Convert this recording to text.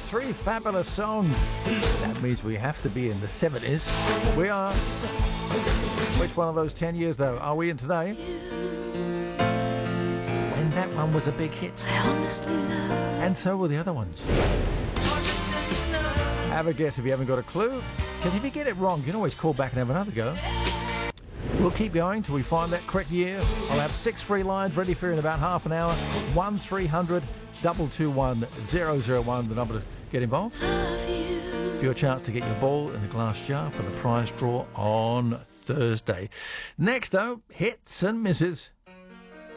Three fabulous songs. That means we have to be in the 70s. We are. Which one of those 10 years, though, are we in today? When that one was a big hit. And so were the other ones. Have a guess if you haven't got a clue. Because if you get it wrong, you can always call back and have another go. We'll keep going till we find that correct year. I'll have 6 free lines ready for you in about half an hour. 1300 221 001, the number to get involved. For your chance to get your ball in the glass jar for the prize draw on Thursday. Next, though, hits and misses.